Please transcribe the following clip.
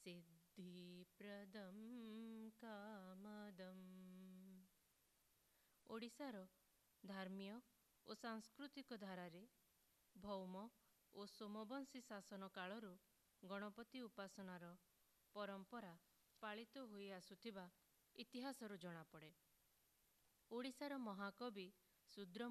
ସିଦ୍ଧିପ୍ରଦଂ କାମଦଂ। ଓଡ଼ିଶାର ଧର୍ମୀୟ ଓ ସାଂସ୍କୃତିକ ଧାରାରେ ଭୌମ ଓ ସୋମବଂଶୀ ଶାସନ କାଳରୁ ଗଣପତି ଉପାସନାର ପରମ୍ପରା ପାଳିତ ହୋଇ ଆସୁଥିବା ଇତିହାସରୁ ଜଣାପଡ଼େ। ଓଡ଼ିଶାର ମହାକବି ଶୂଦ୍ର